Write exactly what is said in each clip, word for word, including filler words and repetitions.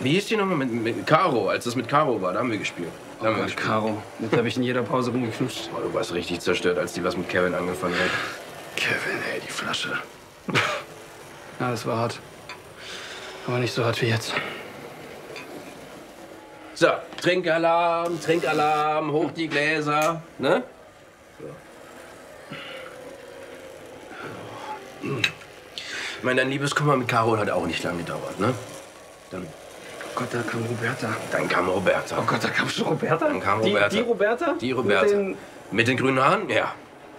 Wie hieß die nochmal? Mit, mit Caro, als das mit Caro war, da haben wir gespielt. Da Oh haben wir Gott, gespielt. Caro. Mit der habe ich in jeder Pause rumgeknutscht. Oh, du warst richtig zerstört, als die was mit Kevin angefangen hat. Kevin, ey, die Flasche. Ja, das war hart. Aber nicht so hart wie jetzt. So, Trinkalarm, Trinkalarm, hoch die Gläser, ne? So. Ich meine, dein Liebeskummer mit Caro hat auch nicht lange gedauert, ne? Dann, Oh Gott, da kam Roberta. dann kam Roberta. Oh Gott, da kam schon Roberta? Dann kam Die, Roberta. die Roberta? Die Roberta. Mit den... Mit den grünen Haaren? Ja.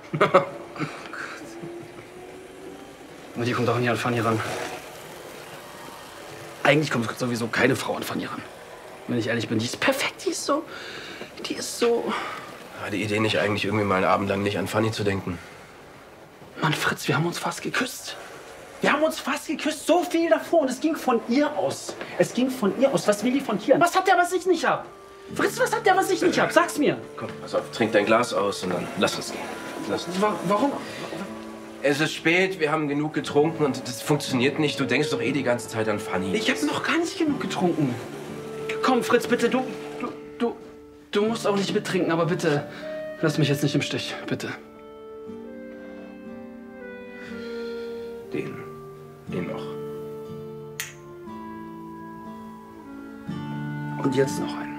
Und die kommt auch nie an Fanny ran. Eigentlich kommt sowieso keine Frau an Fanny ran. Wenn ich ehrlich bin, die ist perfekt, die ist so... Die ist so... War die Idee nicht eigentlich irgendwie mal einen Abend lang nicht an Fanny zu denken? Mann, Fritz, wir haben uns fast geküsst. Wir haben uns fast geküsst, so viel davor. Und es ging von ihr aus. Es ging von ihr aus. Was will die von hier? Was hat der, was ich nicht hab? Fritz, was hat der, was ich nicht hab? Sag's mir. Komm, pass auf, trink dein Glas aus und dann lass uns gehen. Lass uns. Wa- Warum? Es ist spät, wir haben genug getrunken und das funktioniert nicht. Du denkst doch eh die ganze Zeit an Fanny. Ich hab noch gar nicht genug getrunken. Komm, Fritz, bitte, du, du, du, du musst auch nicht mittrinken, aber bitte, lass mich jetzt nicht im Stich, bitte. Den. Den noch. Und jetzt noch einen.